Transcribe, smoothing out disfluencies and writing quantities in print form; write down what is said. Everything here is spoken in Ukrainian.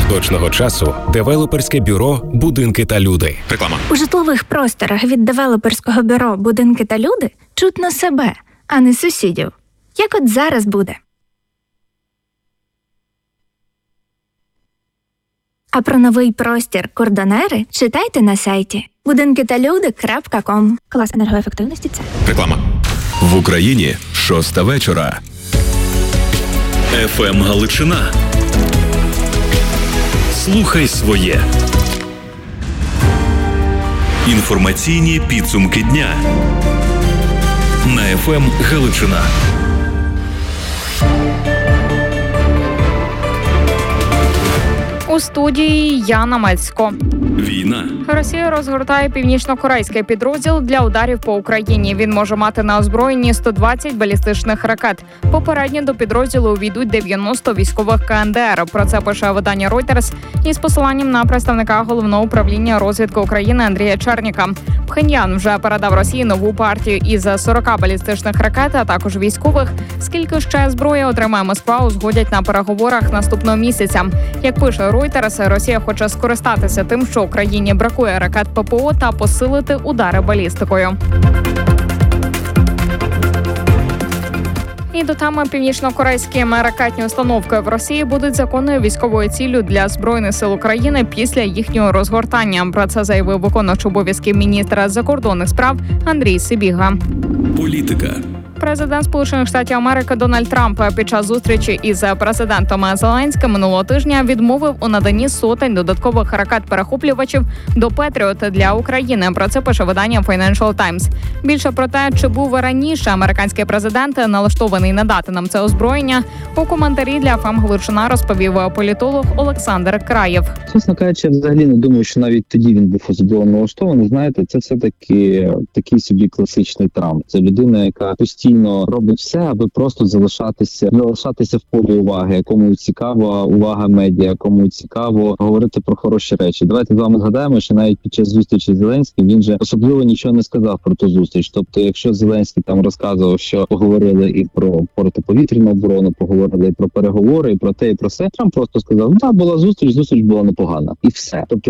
поточного часу девелоперське бюро «Будинки та люди». Реклама. У житлових просторах від девелоперського бюро «Будинки та люди» чутно себе, а не сусідів. Як от зараз буде. А про новий простір «Кордонери» читайте на сайті budinkitalude.com. Клас енергоефективності – це. Реклама. В Україні 6 вечора. ФМ Галичина. Слухай своє. Інформаційні підсумки дня на ФМ Галичина. У студії Яна Мецько. Війна. Росія розгортає північно-корейський підрозділ для ударів по Україні. Він може мати на озброєнні 120 балістичних ракет. Попередньо до підрозділу увійдуть 90 військових КНДР. Про це пише видання Reuters із посиланням на представника Головного управління розвідки України Андрія Черніка. Пхеньян вже передав Росії нову партію із 40 балістичних ракет, а також військових. Скільки ще зброї отримає Москва, узгодять на переговорах наступного місяця. Як пише Reuters, Росія хоче скористатися тим, що Україні бракує ракет ППО, та посилити удари балістикою. І до теми північно-корейські ракетні установки в Росії будуть законною військовою ціллю для Збройних сил України після їхнього розгортання. Про це заявив виконувач обов'язків міністра закордонних справ Андрій Сибіга. Політика. Президент Сполучених Штатів Америки Дональд Трамп під час зустрічі із президентом Зеленським минулого тижня відмовив у наданні сотень додаткових ракет-перехоплювачів до Петріот для України. Про це пише видання Financial Times. Більше про те, чи був раніше американський президент налаштований надати нам це озброєння, у коментарі для ФМ Галичина розповів політолог Олександр Краєв. Чесно кажучи, я взагалі не думаю, що навіть тоді він був особливо налаштований. Знаєте, це все-таки такий собі класичний Трамп. Це людина, яка постійно робить все, аби просто залишатися в полі уваги, кому цікава увага медіа, кому цікаво говорити про хороші речі. Давайте з вами згадаємо, що навіть під час зустрічі з Зеленським він же особливо нічого не сказав про ту зустріч. Тобто, якщо Зеленський там розказував, що поговорили і про протиповітряну оборону, поговорили і про переговори, і про те, і про все, Трамп просто сказав: "Да, була зустріч була непогана", і все. Тобто